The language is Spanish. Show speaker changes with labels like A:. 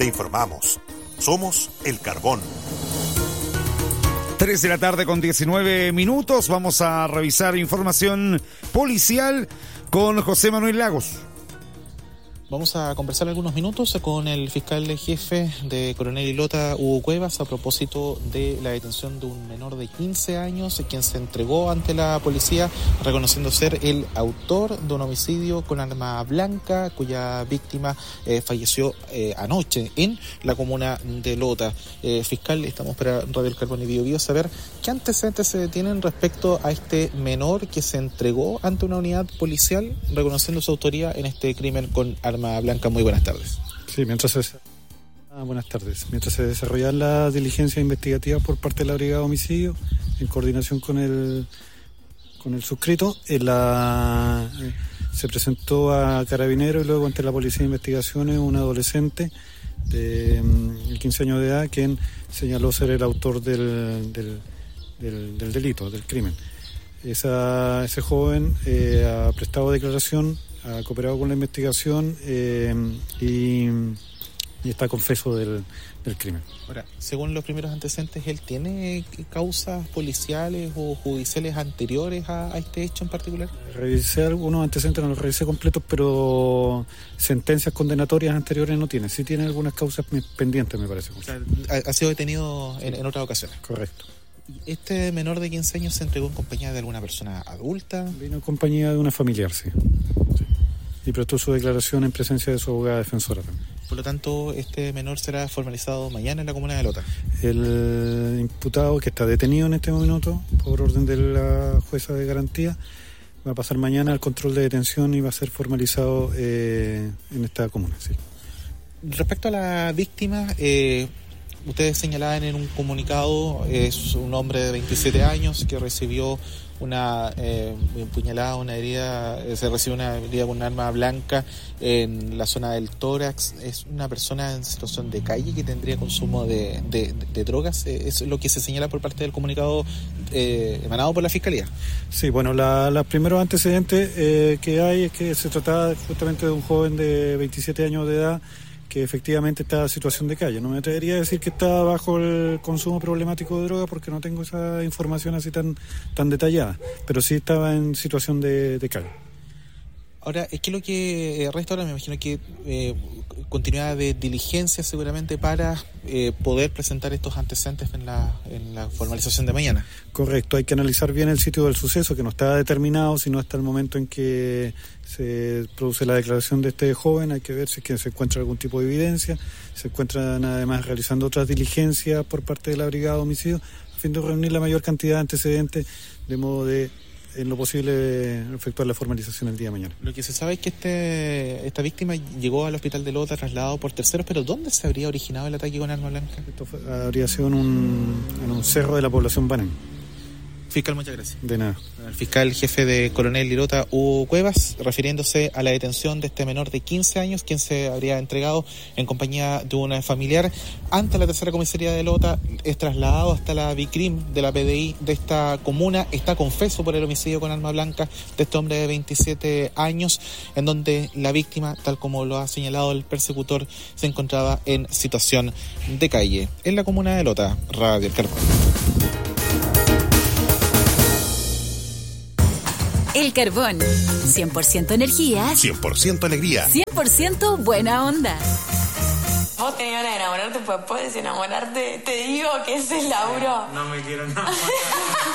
A: Te informamos. Somos El Carbón.
B: 3 de la tarde con 19 minutos. Vamos a revisar información policial con José Manuel Lagos.
C: Vamos a conversar algunos minutos con el fiscal jefe de Coronel y Lota, Hugo Cuevas, a propósito de la detención de un menor de 15 años, quien se entregó ante la policía reconociendo ser el autor de un homicidio con arma blanca, cuya víctima falleció anoche en la comuna de Lota. Fiscal, estamos para Radio El Carbón y Bio Bio saber qué antecedentes se tienen respecto a este menor que se entregó ante una unidad policial reconociendo su autoría en este crimen con arma blanca. Muy buenas tardes.
D: Sí, buenas tardes. Mientras se desarrollan las diligencias investigativas por parte de la Brigada de Homicidio, en coordinación con el suscrito, se presentó a Carabineros y luego ante la Policía de Investigaciones un adolescente de 15 años de edad, quien señaló ser el autor del delito, del crimen. Ese joven ha prestado declaración, ha cooperado con la investigación y está confeso del crimen.
C: Ahora, según los primeros antecedentes, ¿él tiene causas policiales o judiciales anteriores a este hecho en particular?
D: Revisé algunos antecedentes, no los revisé completos, pero sentencias condenatorias anteriores no tiene. Sí tiene algunas causas pendientes, me parece.
C: O sea, ha sido detenido en otras ocasiones.
D: Correcto.
C: ¿Este menor de 15 años se entregó en compañía de alguna persona adulta?
D: Vino en compañía de una familiar, sí. Y prestó su declaración en presencia de su abogada defensora también.
C: Por lo tanto, este menor será formalizado mañana en la comuna de Lota.
D: El imputado, que está detenido en este minuto por orden de la jueza de garantía, va a pasar mañana al control de detención y va a ser formalizado en esta comuna, sí.
C: Respecto a la víctima, ustedes señalaban en un comunicado, es un hombre de 27 años que recibió una puñalada, una herida, se recibe una herida con un arma blanca en la zona del tórax. Es una persona en situación de calle que tendría consumo de drogas. Es lo que se señala por parte del comunicado emanado por la Fiscalía. Sí,
D: bueno, los primeros antecedentes que hay es que se trataba justamente de un joven de 27 años de edad que efectivamente está en situación de calle. No me atrevería a decir que está bajo el consumo problemático de droga porque no tengo esa información así tan detallada, pero sí estaba en situación de calle.
C: Ahora, es que lo que resta ahora, me imagino que continuidad de diligencia seguramente para poder presentar estos antecedentes en la formalización de mañana.
D: Correcto, hay que analizar bien el sitio del suceso, que no está determinado, sino hasta el momento en que se produce la declaración de este joven. Hay que ver si es que se encuentra algún tipo de evidencia, se encuentran además realizando otras diligencias por parte de la Brigada de Homicidio, a fin de reunir la mayor cantidad de antecedentes, de modo de en lo posible efectuar la formalización el día de mañana.
C: Lo que se sabe es que esta víctima llegó al hospital de Lota trasladado por terceros, pero ¿dónde se habría originado el ataque con arma blanca?
D: Habría sido en un cerro de la población Banán.
C: Fiscal, muchas gracias.
D: De nada.
C: El fiscal jefe de Coronel y Lota, Hugo Cuevas, refiriéndose a la detención de este menor de 15 años, quien se habría entregado en compañía de una familiar ante la tercera comisaría de Lota, es trasladado hasta la Vicrim de la PDI de esta comuna, está confeso por el homicidio con arma blanca de este hombre de 27 años, en donde la víctima, tal como lo ha señalado el persecutor, se encontraba en situación de calle. En la comuna de Lota, Radio El Carbón.
E: El Carbón, 100% energía,
A: 100% alegría,
E: 100% buena onda.
F: Vos tenías ganas de enamorarte, pues puedes enamorarte. Te digo que ese es Lauro.
G: No me quiero enamorar.